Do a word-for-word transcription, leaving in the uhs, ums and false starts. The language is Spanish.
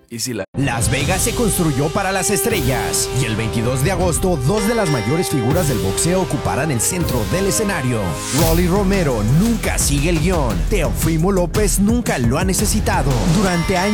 ¿Y si la... Las Vegas se construyó para las estrellas y el veintidós de agosto dos de las mayores figuras del boxeo ocuparán el centro del escenario. Rolly Romero nunca sigue el guión. Teofimo López nunca lo ha necesitado. Durante años